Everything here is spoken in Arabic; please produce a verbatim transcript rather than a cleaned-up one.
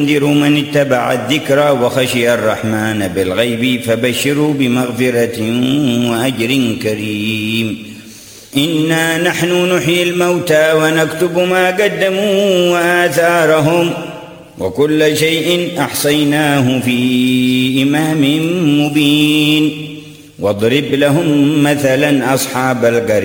ينذر من اتبع الذكرى وخشي الرحمن بالغيب فبشروا بمغفرة وأجر كريم. إنا نحن نحيي الموتى ونكتب ما قدموا وآثارهم وكل شيء أحصيناه في إمام مبين. واضرب لهم مثلا أصحاب القرية